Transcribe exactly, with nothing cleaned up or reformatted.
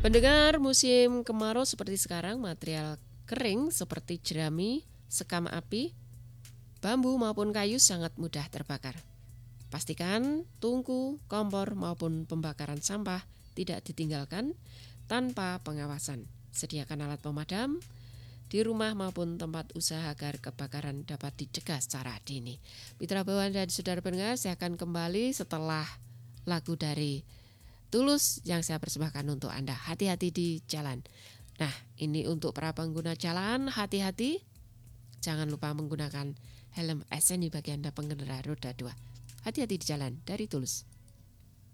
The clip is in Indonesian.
Pendengar, musim kemarau seperti sekarang, material kering seperti jerami, sekam api, bambu maupun kayu sangat mudah terbakar. Pastikan tungku, kompor maupun pembakaran sampah tidak ditinggalkan tanpa pengawasan. Sediakan alat pemadam di rumah maupun tempat usaha agar kebakaran dapat dicegah secara dini. Mitra Bawaan dan saudara pendengar, saya akan kembali setelah lagu dari Tulus yang saya persembahkan untuk Anda. Hati-hati di jalan. Nah, ini untuk para pengguna jalan, hati-hati. Jangan lupa menggunakan helm S N I bagi Anda pengendara roda dua. Hati-hati di jalan, dari Tulus.